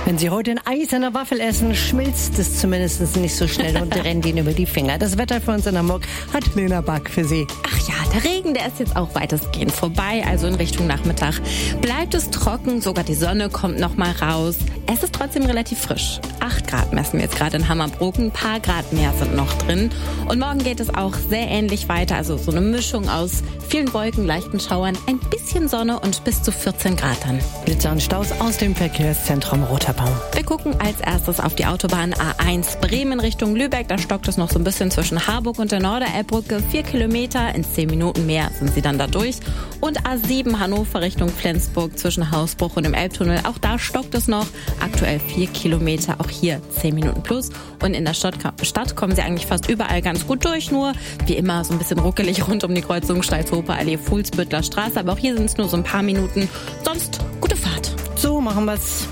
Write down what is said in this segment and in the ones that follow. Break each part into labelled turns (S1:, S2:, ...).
S1: Wenn Sie heute ein Eis an der Waffel essen, schmilzt es zumindest nicht so schnell und rennt Ihnen über die Finger. Das Wetter für uns in Hamburg hat Lena Back für Sie.
S2: Ach ja, der Regen, der ist jetzt auch weitestgehend vorbei, also in Richtung Nachmittag bleibt es trocken, sogar die Sonne kommt noch mal raus. Es ist trotzdem relativ frisch. 8 Grad messen wir jetzt gerade in Hammerbrook, ein paar Grad mehr sind noch drin. Und morgen geht es auch sehr ähnlich weiter, also so eine Mischung aus vielen Wolken, leichten Schauern, ein bisschen Sonne und bis zu 14 Grad dann.
S1: Blitzer und Staus aus dem Verkehrszentrum Roter Baum.
S2: Wir gucken als erstes auf die Autobahn A1 Bremen Richtung Lübeck. Da stockt es noch so ein bisschen zwischen Harburg und der Norderelbbrücke. 4 Kilometer, in 10 Minuten mehr sind sie dann da durch. Und A7 Hannover Richtung Flensburg zwischen Hausbruch und dem Elbtunnel. Auch da stockt es noch. Aktuell 4 Kilometer, auch hier 10 Minuten plus. Und in der Stadt kommen sie eigentlich fast überall ganz gut durch. Nur wie immer so ein bisschen ruckelig rund um die Kreuzung Steilshofer Allee, Fuhlsbüttler Straße. Aber auch hier sind es nur so ein paar Minuten. Sonst gute Fahrt.
S1: So machen wir's.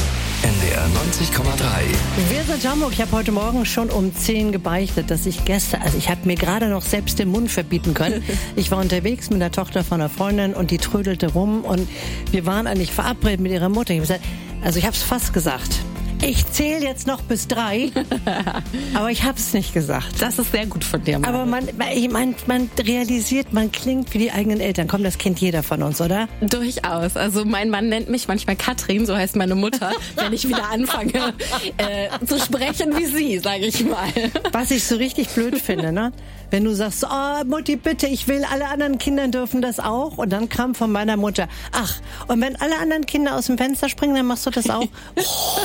S3: NDR 90,3.
S1: Wir sind Hamburg. Ich habe heute Morgen schon um 10 gebeichtet, dass ich gestern, also ich habe mir gerade noch selbst den Mund verbieten können. Ich war unterwegs mit der Tochter von einer Freundin und die trödelte rum und wir waren eigentlich verabredet mit ihrer Mutter. Ich habe gesagt, also ich habe es fast gesagt. Ich zähle jetzt noch bis 3, aber ich habe es nicht gesagt.
S2: Das ist sehr gut von dir, Mann.
S1: Aber man realisiert, man klingt wie die eigenen Eltern. Komm, das kennt jeder von uns, oder?
S2: Durchaus. Also mein Mann nennt mich manchmal Katrin, so heißt meine Mutter, wenn ich wieder anfange zu sprechen wie sie, sage ich mal.
S1: Was ich so richtig blöd finde, ne? Wenn du sagst, oh Mutti, bitte, ich will, alle anderen Kinder dürfen das auch. Und dann kam von meiner Mutter, ach, und wenn alle anderen Kinder aus dem Fenster springen, dann machst du das auch.
S2: Das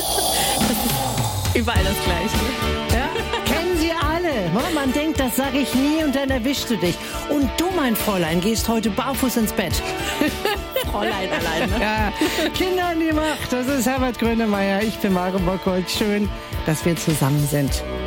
S2: ist überall das Gleiche.
S1: Ja? Kennen Sie alle. Man denkt, das sage ich nie und dann erwischst du dich. Und du, mein Fräulein, gehst heute barfuß ins Bett.
S2: Fräulein allein, ne?
S1: Ja. Kinder an die Macht. Das ist Herbert Grönemeyer. Ich bin Margot Bockholz. Schön, dass wir zusammen sind.